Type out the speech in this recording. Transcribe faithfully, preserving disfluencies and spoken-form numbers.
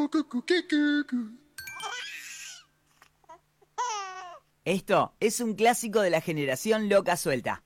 Esto es un clásico de la generación loca suelta.